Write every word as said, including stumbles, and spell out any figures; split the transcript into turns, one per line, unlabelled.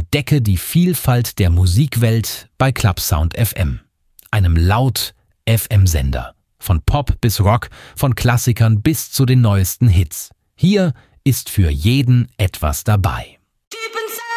Entdecke die Vielfalt der Musikwelt bei Clubsound F M, einem Laut-F M-Sender. Von Pop bis Rock, von Klassikern bis zu den neuesten Hits. Hier ist für jeden etwas dabei.